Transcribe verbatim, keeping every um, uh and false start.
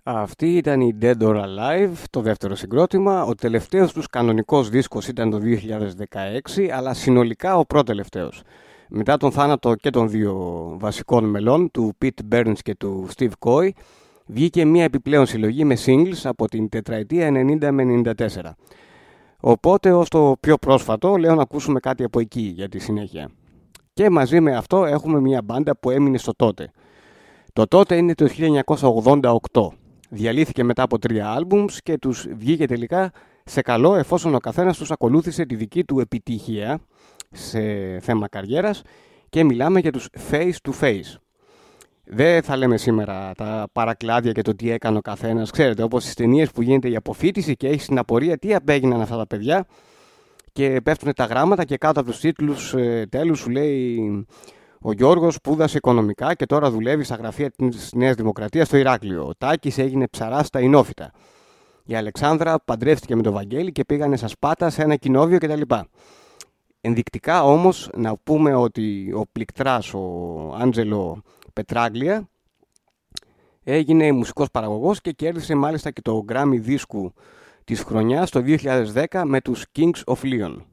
Αυτή ήταν η Dead or Alive, το δεύτερο συγκρότημα. Ο τελευταίος τους κανονικός δίσκος ήταν το δύο χιλιάδες δεκαέξι, αλλά συνολικά ο προτελευταίος. Μετά τον θάνατο και των δύο βασικών μελών, του Pete Burns και του Steve Coy, βγήκε μια επιπλέον συλλογή με singles από την τετραετία ενενήντα με ενενήντα τέσσερα. Οπότε ως το πιο πρόσφατο λέω να ακούσουμε κάτι από εκεί για τη συνέχεια. Και μαζί με αυτό έχουμε μια μπάντα που έμεινε στο τότε. Το τότε είναι το χίλια εννιακόσια ογδόντα οκτώ. Διαλύθηκε μετά από τρία άλμπουμς και τους βγήκε τελικά σε καλό, εφόσον ο καθένας τους ακολούθησε τη δική του επιτυχία σε θέμα καριέρας, και μιλάμε για τους Face to Face. Δεν θα λέμε σήμερα τα παρακλάδια και το τι έκανε ο καθένας. Ξέρετε, όπως στις ταινίες που γίνεται η αποφοίτηση και έχεις την απορία τι απέγιναν αυτά τα παιδιά και πέφτουν τα γράμματα και κάτω από τους τίτλους ε, τέλους σου λέει ο Γιώργος σπούδασε οικονομικά και τώρα δουλεύει στα γραφεία της Νέας Δημοκρατίας στο Ηράκλειο. Ο Τάκης έγινε ψαράς στα Ινόφυτα. Η Αλεξάνδρα παντρεύτηκε με τον Βαγγέλη και πήγανε στα Σπάτα σε ένα κοινόβιο κτλ. Ενδεικτικά όμως να πούμε ότι ο πληκτράς, ο Άντζελο Πετράγκλια, έγινε μουσικός παραγωγός και κέρδισε μάλιστα και το Grammy δίσκου της χρονιάς το δύο χιλιάδες δέκα με τους Kings of Leon.